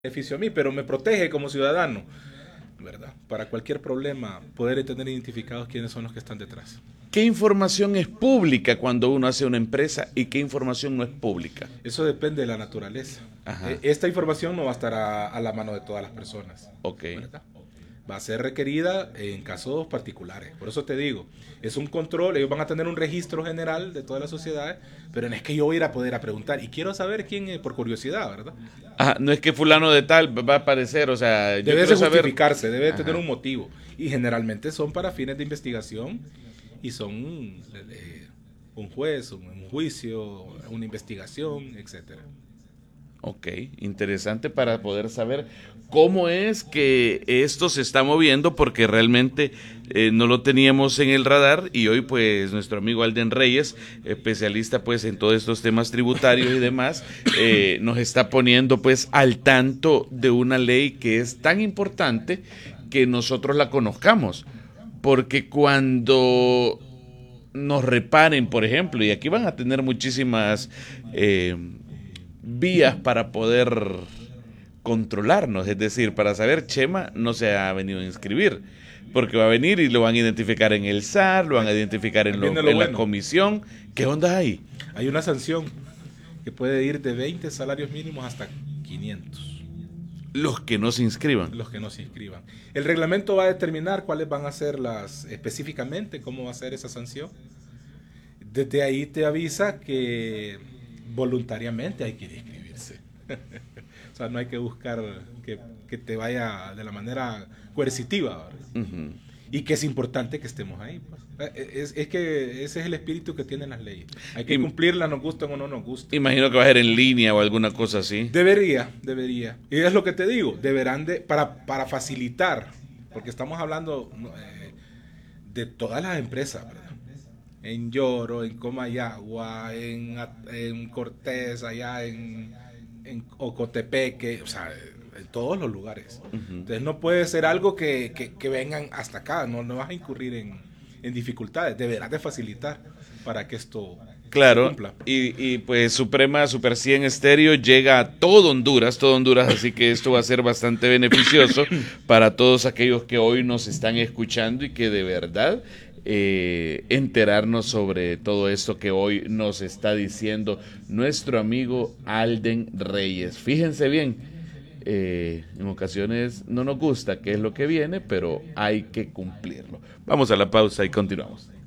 beneficio a mí, pero me protege como ciudadano, ¿verdad? Para cualquier problema, poder tener identificados quiénes son los que están detrás. ¿Qué información es pública cuando uno hace una empresa y qué información no es pública? Eso depende de la naturaleza. Ajá. Esta información no va a estar a la mano de todas las personas. Ok. ¿Verdad? Va a ser requerida en casos particulares. Por eso te digo, es un control, ellos van a tener un registro general de todas las sociedades, pero no es que yo voy a ir a poder a preguntar, y quiero saber quién es, por curiosidad, ¿verdad? Ajá, no es que fulano de tal va a aparecer, o sea, yo Debe quiero de saber. justificarse, debe de tener Ajá. un motivo. Y generalmente son para fines de investigación y son un juez, un juicio, una investigación, etcétera. Ok, interesante para poder saber cómo es que esto se está moviendo, porque realmente no lo teníamos en el radar, y hoy pues nuestro amigo Alden Reyes, especialista pues en todos estos temas tributarios y demás, nos está poniendo pues al tanto de una ley que es tan importante que nosotros la conozcamos, porque cuando nos reparen, por ejemplo, y aquí van a tener muchísimas vías para poder controlarnos, es decir, para saber, Chema no se ha venido a inscribir, porque va a venir y lo van a identificar en el SAR, lo van a identificar en la comisión. ¿Qué onda hay? Hay una sanción que puede ir de 20 salarios mínimos hasta 500. Los que no se inscriban. Los que no se inscriban. El reglamento va a determinar cuáles van a ser específicamente, cómo va a ser esa sanción. Desde ahí te avisa que voluntariamente hay que ir a inscribirse. O sea, no hay que buscar que te vaya de la manera coercitiva, Uh-huh. y que es importante que estemos ahí, pues. Es que ese es el espíritu que tienen las leyes. Hay que cumplirlas, nos gusten o no nos gusten. Imagino que va a ser en línea o alguna cosa así. Debería. Y es lo que te digo, deberán para facilitar, porque estamos hablando de todas las empresas, ¿verdad? En Lloro, en Comayagua, en Cortés, allá en Ocotepeque, o sea, en todos los lugares. Uh-huh. Entonces no puede ser algo que vengan hasta acá, no vas a incurrir en dificultades, deberás de facilitar para que esto claro, se cumpla. Y pues Suprema Super 100 Estéreo llega a todo Honduras, así que esto va a ser bastante beneficioso para todos aquellos que hoy nos están escuchando y que de verdad enterarnos sobre todo esto que hoy nos está diciendo nuestro amigo Alden Reyes. Fíjense bien, en ocasiones no nos gusta qué es lo que viene, pero hay que cumplirlo. Vamos a la pausa y continuamos.